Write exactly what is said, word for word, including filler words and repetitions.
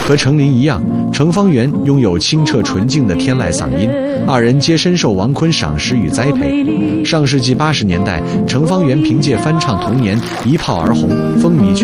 和程琳一样，程方圆拥有清澈纯净的天籁嗓音，二人皆深受王昆赏识与栽培。上世纪八十年代，程方圆凭借翻唱《童年》一炮而红，风靡